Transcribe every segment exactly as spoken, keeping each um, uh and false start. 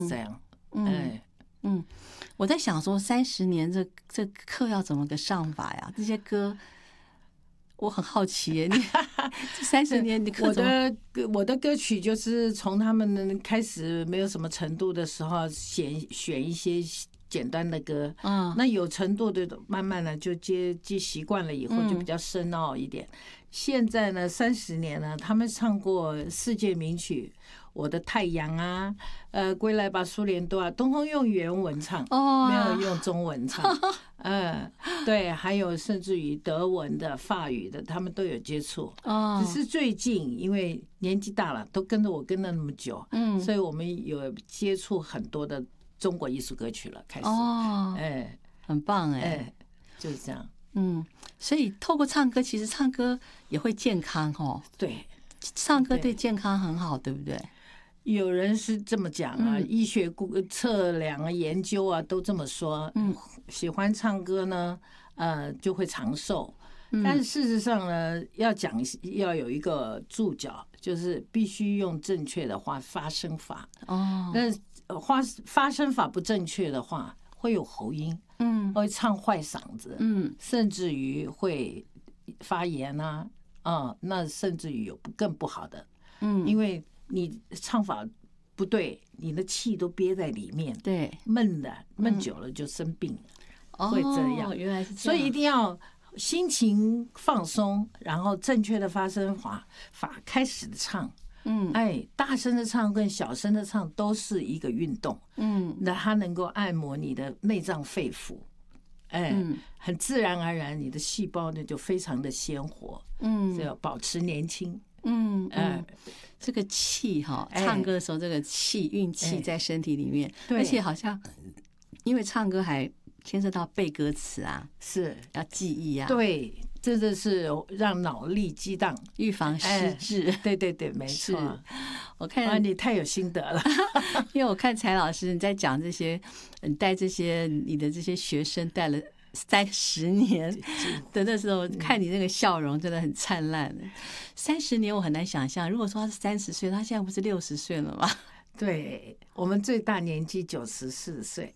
这样。 嗯哎， 嗯，我在想说，三十年这这课要怎么个上法呀？这些歌，我很好奇耶。你这三十年，你课我怎么？ 的歌我的歌曲就是从他们开始没有什么程度的时候，选选一些简单的歌， 嗯， 那有程度的慢慢的就接接习惯了以后， 嗯就比较深奥一点。现在呢，三十年呢，他们唱过世界名曲，我的太阳啊，呃，归来吧苏联多啊，通通用原文唱， 哦， 没有用中文唱。嗯，对，还有甚至于德文的、法语的，他们都有接触。 哦， 只是最近因为年纪大了，都跟着我跟了那么久， 嗯， 所以我们有接触很多的中国艺术歌曲了，开始。 哦， 哎很棒哎， 哎，就是这样。 嗯，所以透过唱歌，其实唱歌也会健康哦。 对， 唱歌对健康很好，对不对？ 有人是这么讲啊， 嗯医学估测量啊、研究啊都这么说。 嗯， 喜欢唱歌呢，呃，就会长寿。 嗯但是事实上呢，要讲要有一个注脚，就是必须用正确的话发声法。 哦， 那呃发发声法不正确的话，会有喉音， 嗯会唱坏嗓子， 嗯甚至于会发炎啊，啊、那甚至于有更不好的， 嗯， 因为你唱法不对，你的气都憋在里面， 对， 闷的闷久了就生病了，会这样哦，原来是这样， 所以一定要心情放松，然后正确的发声法法开始的唱。 嗯哎，大声的唱跟小声的唱都是一个运动， 嗯那它能够按摩你的内脏肺腑，哎， 嗯很自然而然，你的细胞呢就非常的鲜活， 嗯要保持年轻。 嗯哎嗯，这个气哈， 哎唱歌的时候这个气运气哎在身体里面， 对而且好像因为唱歌还牵涉到背歌词啊， 是， 要记忆啊， 对，真的是让脑力激荡， 预防失哎智。 对对对，没是错。 我看啊，你太有心得了。 因为我看柴老师你在讲这些，你带这些你的这些学生带了三十年的那时候，看你那个笑容真的很灿烂。三十年我很难想象，如果说他是三十岁，他现在不是六十岁了吗？ 对，我们最大年纪九十四岁，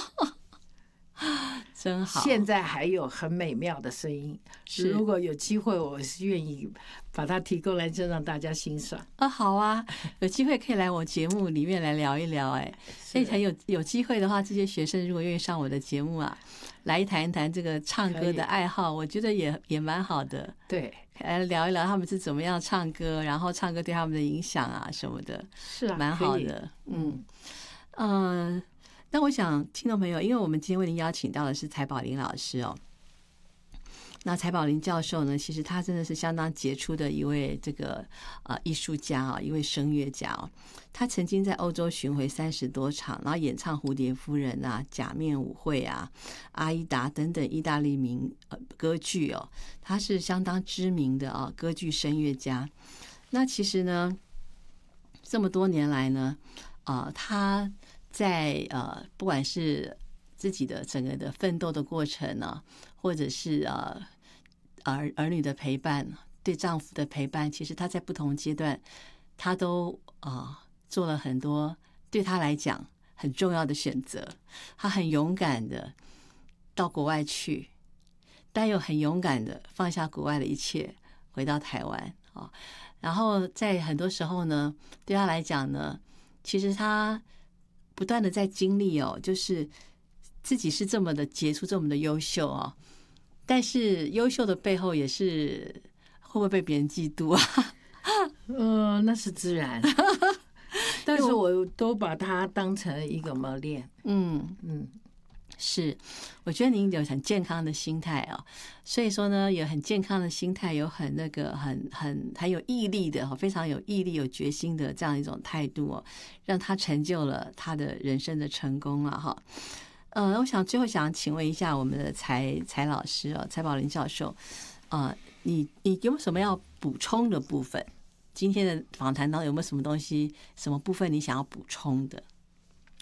真好。 现在还有很美妙的声音。 是如果有机会，我是愿意把它提供来，就让大家欣赏。 啊，好啊，有机会可以来我节目里面来聊一聊。哎，所以才有有机会的话，这些学生如果愿意上我的节目啊，来谈一谈这个唱歌的爱好，我觉得也也蛮好的。 对， 来聊一聊他们是怎么样唱歌，然后唱歌对他们的影响啊什么的， 是啊， 蛮好可以。 的。嗯嗯、呃那我想听众朋友，因为我们今天为您邀请到的是柴宝玲老师哦。那柴宝玲教授呢，其实他真的是相当杰出的一位这个呃艺术家啊，一位声乐家哦。他曾经在欧洲巡回三十多场，然后演唱《蝴蝶夫人》啊、《假面舞会》啊、《阿依达》等等意大利名呃歌剧哦。他是相当知名的啊歌剧声乐家。那其实呢，这么多年来呢，呃，他在呃不管是自己的整个的奋斗的过程呢，或者是呃儿儿女的陪伴，对丈夫的陪伴，其实他在不同阶段，他都啊、呃、做了很多对他来讲很重要的选择。他很勇敢的到国外去，但又很勇敢的放下国外的一切，回到台湾啊、哦。然后在很多时候呢，对他来讲呢，其实他不断的在经历哦，就是自己是这么的杰出，这么的优秀哦，但是优秀的背后也是会不会被别人嫉妒啊？ 嗯、呃，那是自然。但是我都把它当成一个磨练。 嗯嗯， 是，我觉得您有很健康的心态哦，所以说呢，有很健康的心态，有很那个很很很有毅力的，非常有毅力、有决心的这样一种态度哦，让他成就了他的人生的成功了哈。呃，我想最后想请问一下我们的柴柴老师哦，柴宝玲教授，啊、呃，你你有没有什么要补充的部分？今天的访谈当中有没有什么东西、什么部分你想要补充的？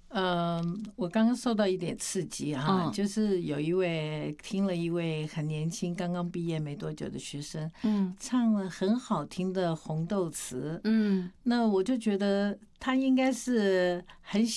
嗯，我刚刚受到一点刺激哈， 嗯就是有一位听了一位很年轻、刚刚毕业没多久的学生， 嗯唱了很好听的红豆词， 嗯那我就觉得他应该是很